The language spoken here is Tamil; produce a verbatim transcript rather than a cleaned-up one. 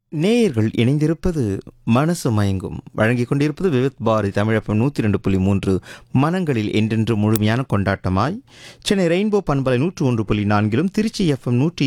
நேயர்கள் இணைந்திருப்பது மனசு மயங்கும் வழங்கிக் கொண்டிருப்பது விவித் பாரதி தமிழப்பம் நூற்றி ரெண்டு புள்ளி மூன்று மனங்களில் என்றென்று முழுமையான கொண்டாட்டமாய் சென்னை ரெயின்போ பண்பலை நூற்று ஒன்று புள்ளி நான்கிலும் திருச்சி எஃப்எம் நூற்றி